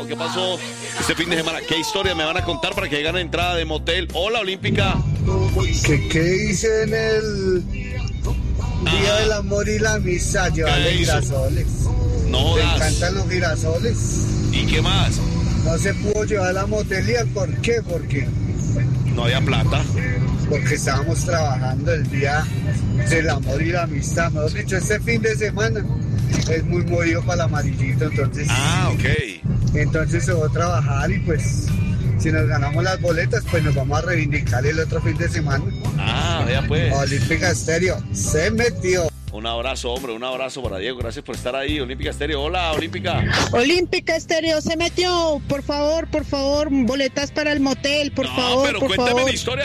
pasó? ¿Qué pasó este fin de semana? ¿Qué historia me van a contar para que hagan entrada de motel? Hola, Olímpica. ¿Qué dice en el Día del Amor y la Amistad? Llevarle girasoles. No Me das. encantan los girasoles. ¿Y qué más? No se pudo llevar a la motelía. ¿Por qué? Porque No había plata. estábamos trabajando el Día del Amor y la Amistad. Mejor dicho, este fin de semana es muy movido para el amarillito, entonces... Entonces se va a trabajar y pues si nos ganamos las boletas, pues nos vamos a reivindicar el otro fin de semana. Vea pues. Olímpica Estéreo se metió. Un abrazo, hombre, un abrazo para Diego. Gracias por estar ahí, Olímpica Estéreo. Hola, Olímpica. Olímpica Estéreo se metió. Por favor, boletas para el motel, por favor, pero por cuéntame favor. la historia.